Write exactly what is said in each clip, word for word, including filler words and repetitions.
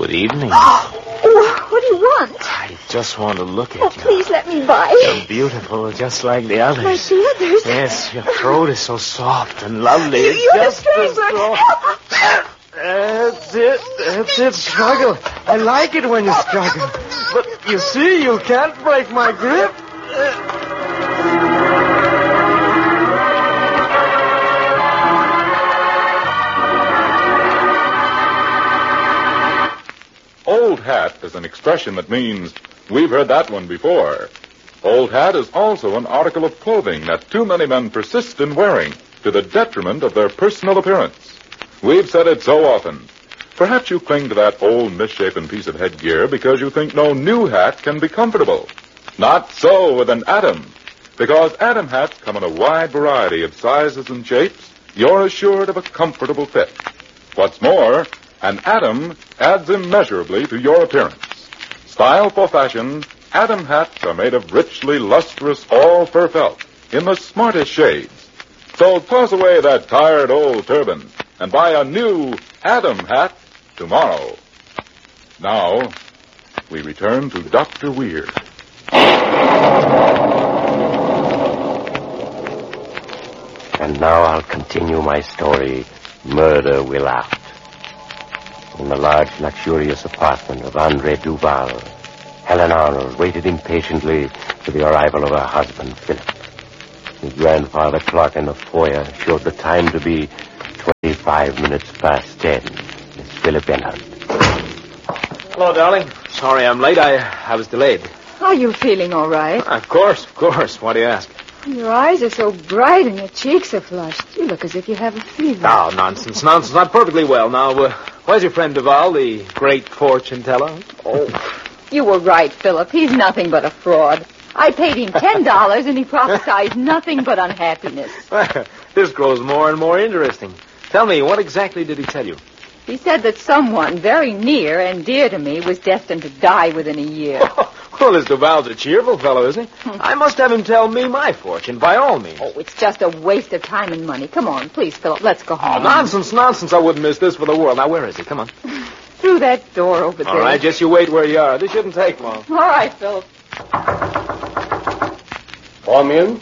Good evening. Oh, what do you want? I just want to look at Oh, you. please let me buy. You're beautiful, just like the others. Like the others? Yes, your throat is so soft and lovely. You, It's you're just the strangler. Help! That's it. That's it. Struggle. I like it when you struggle. But you see, you can't break my grip. Old hat is an expression that means we've heard that one before. Old hat is also an article of clothing that too many men persist in wearing to the detriment of their personal appearance. We've said it so often. Perhaps you cling to that old misshapen piece of headgear because you think no new hat can be comfortable. Not so with an Atom. Because Atom hats come in a wide variety of sizes and shapes, you're assured of a comfortable fit. What's more, an Atom adds immeasurably to your appearance. Style for fashion, Atom hats are made of richly lustrous all-fur felt in the smartest shades. So toss away that tired old turban and buy a new Atom hat tomorrow. Now, we return to Doctor Weir. And now I'll continue my story, Murder Will Aft. In the large, luxurious apartment of Andre Duval, Helen Arnold waited impatiently for the arrival of her husband, Philip. The grandfather clock in the foyer showed the time to be twenty-five minutes past ten as Philip entered. Hello, darling. Sorry I'm late. I, I was delayed. Are you feeling all right? Of course, of course. Why do you ask? Your eyes are so bright and your cheeks are flushed. You look as if you have a fever. Oh, nonsense, nonsense. I'm perfectly well. Now, uh, where's your friend Duval, the great fortune teller? Oh, you were right, Philip. He's nothing but a fraud. I paid him ten dollars and he prophesied nothing but unhappiness. This grows more and more interesting. Tell me, what exactly did he tell you? He said that someone very near and dear to me was destined to die within a year. Well, this Duval's a cheerful fellow, isn't he? I must have him tell me my fortune, by all means. Oh, it's just a waste of time and money. Come on, please, Philip, let's go home. Oh, nonsense, nonsense. I wouldn't miss this for the world. Now, where is he? Come on. Through that door over there. All right, just you wait where you are. This shouldn't take long. All right, Philip. Come in.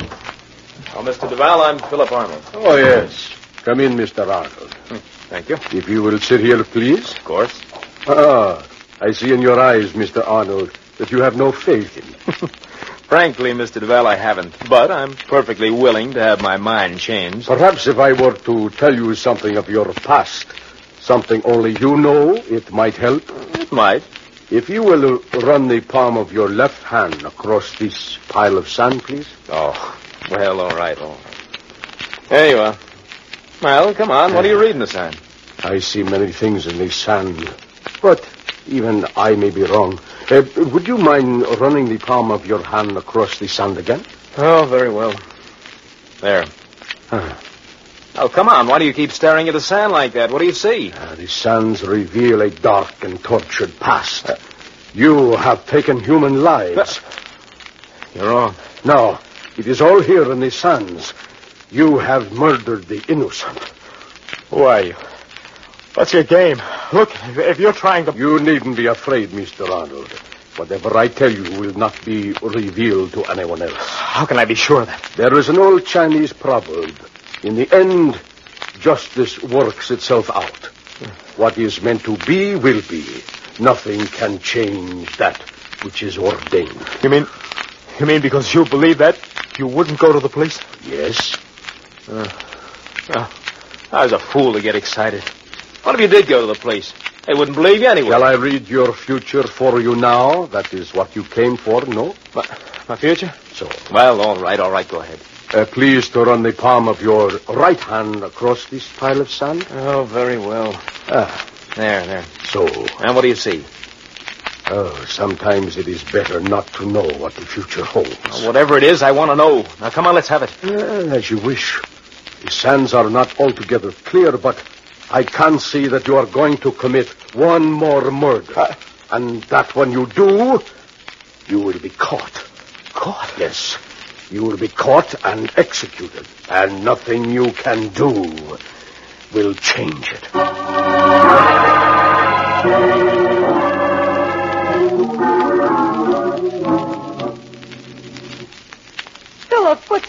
Oh, Mister Duval, I'm Philip Arnold. Oh, yes. Come in, Mister Arnold. Thank you. If you will sit here, please. Of course. Ah, I see in your eyes, Mister Arnold, that you have no faith in me. Frankly, Mister Duval, I haven't. But I'm perfectly willing to have my mind changed. Perhaps if I were to tell you something of your past, something only you know, it might help. It might. If you will run the palm of your left hand across this pile of sand, please. Oh, well, all right, all right. There you are. Well, come on. What are you reading the sign? I see many things in the sand, but even I may be wrong. Uh, would you mind running the palm of your hand across the sand again? Oh, very well. There. Huh. Oh, come on. Why do you keep staring at the sand like that? What do you see? Uh, the sands reveal a dark and tortured past. Uh, you have taken human lives. You're wrong. No, it is all here in the sands. You have murdered the innocent. Who are you? What's your game? Look, if you're trying to... You needn't be afraid, Mister Arnold. Whatever I tell you will not be revealed to anyone else. How can I be sure of that? There is an old Chinese proverb. In the end, justice works itself out. What is meant to be will be. Nothing can change that which is ordained. You mean... You mean because you believe that, you wouldn't go to the police? Yes. Uh, oh, I was a fool to get excited. What if you did go to the police? They wouldn't believe you anyway. Shall I read your future for you now? That is what you came for, no? My, my future? So. Well, all right, all right, go ahead. Uh, please to run the palm of your right hand across this pile of sand. Oh, very well. Ah. There, there. So. And what do you see? Oh, sometimes it is better not to know what the future holds. Well, whatever it is, I want to know. Now, come on, let's have it. Uh, as you wish. The sands are not altogether clear, but I can see that you are going to commit one more murder. Uh, and that when you do, you will be caught. Caught? Yes. You will be caught and executed. And nothing you can do will change it.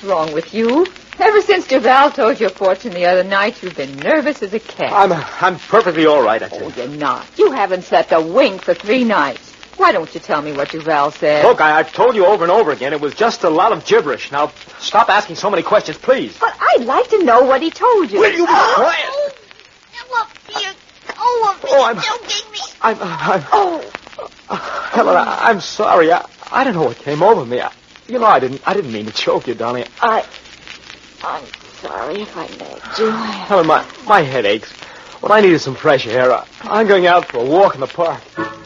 wrong with you? Ever since Duval told your fortune the other night, you've been nervous as a cat. I'm I'm perfectly all right, I tell you. Oh, you're not. You haven't slept a wink for three nights. Why don't you tell me what Duval said? Look, I, I've told you over and over again. It was just a lot of gibberish. Now, stop asking so many questions, please. But I'd like to know what he told you. Will you be quiet? Philip, you... Oh, Oh, I'm... joking me. I'm... I'm... Oh. Helen, I, I'm sorry. I, I don't know what came over me. I, you know, I didn't I didn't mean to choke you, darling. I... I'm sorry if I nagged you. Helen, my, my head aches. Well, I needed some fresh air. I, I'm going out for a walk in the park.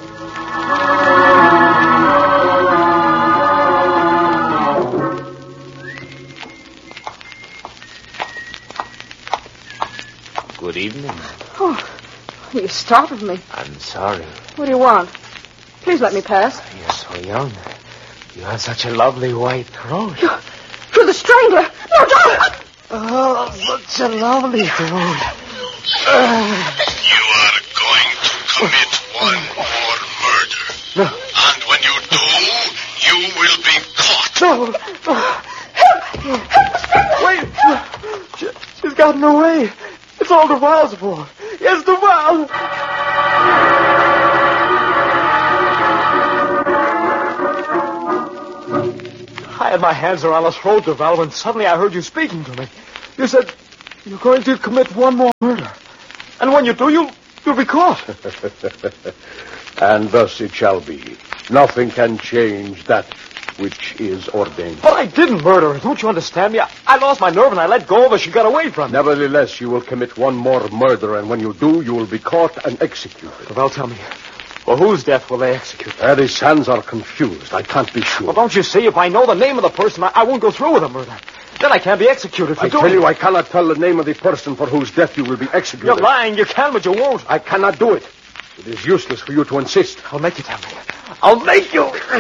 Good evening. Oh, you startled me. I'm sorry. What do you want? Please let me pass. You're so young. You have such a lovely white throat. You're, you're the strangler. No, don't! Oh, such a lovely throat. You are going to commit one more murder. No. And when you do, you will be caught. No, no. Wait. She, she's gotten away. It's all Duval's fault. Yes, Duval. I had my hands around his throat, Duval, when suddenly I heard you speaking to me. You said you're going to commit one more murder. And when you do, you'll, you'll be caught. And thus it shall be. Nothing can change that which is ordained. But I didn't murder her. Don't you understand me? I, I lost my nerve and I let go of her. She got away from me. Nevertheless, you will commit one more murder, and when you do, you will be caught and executed. Duval, tell me. Well, whose death will they execute? Harry's hands are confused. I can't be sure. Well, don't you see? If I know the name of the person, I, I won't go through with the murder. Then I can't be executed for I doing tell you, it. I cannot tell the name of the person for whose death you will be executed. You're lying. You can, but you won't. I cannot do it. It is useless for you to insist. I'll make you tell me. I'll make you.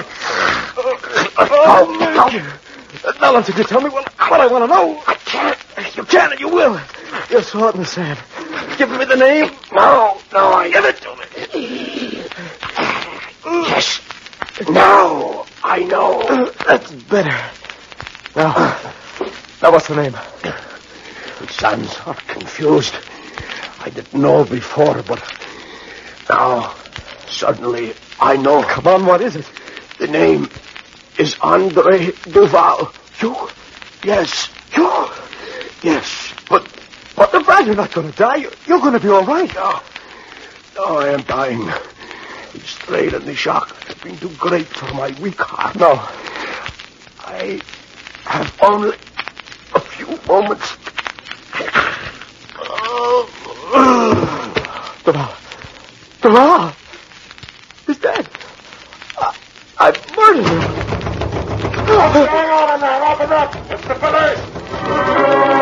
I'll make you. Not until you tell me what, what I want to know. I can't. You can and you will. You're so hot in the sand. Give me the name. No, no, I give it to me. Yes. Now I know. That's better. Now, now what's the name? The sons are confused. I didn't know before, but now suddenly I know. Come on, what is it? The name is Andre Duval. You? Yes. You? Yes. But, but the man, you're not going to die. You're, you're going to be all right. No. No, I am dying. The strain and the shock have been too great for my weak heart. No. I have only a few moments. Duval. Duval. He's dead. I, I murdered him. What's going on in there? Open up! It's the police!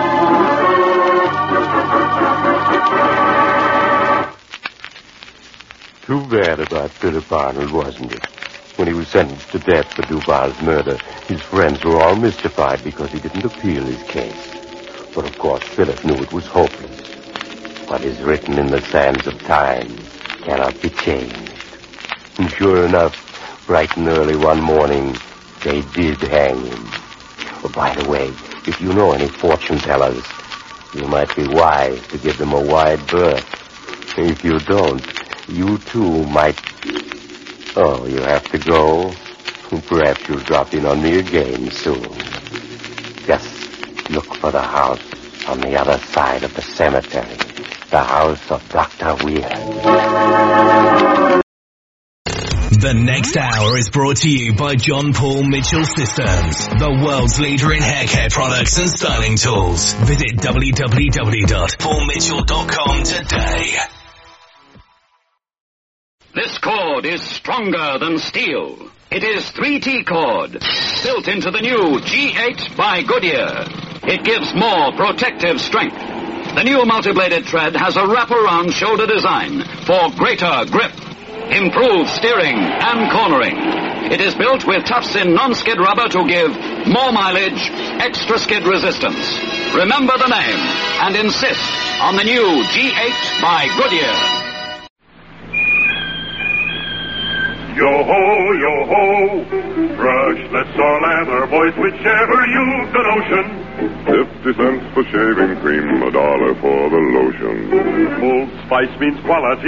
Too bad about Philip Arnold, wasn't it? When he was sentenced to death for Duval's murder, his friends were all mystified because he didn't appeal his case. But of course, Philip knew it was hopeless. What is written in the sands of time cannot be changed. And sure enough, bright and early one morning, they did hang him. Oh, by the way, if you know any fortune tellers, you might be wise to give them a wide berth. If you don't, you too might... Oh, you have to go? Perhaps you'll drop in on me again soon. Just look for the house on the other side of the cemetery. The house of Doctor Weir. The next hour is brought to you by John Paul Mitchell Systems, the world's leader in hair care products and styling tools. Visit w w w dot paul mitchell dot com today. This cord is stronger than steel. It is three T cord, built into the new G eight by Goodyear. It gives more protective strength. The new multi-bladed thread has a wraparound shoulder design for greater grip, improved steering and cornering. It is built with tufts-in non-skid rubber to give more mileage, extra skid resistance. Remember the name and insist on the new G eight by Goodyear. Yo-ho, yo-ho, Brushless or lather, boys, whichever you've the notion. Fifty cents for shaving cream, a dollar for the lotion. Old Spice means quality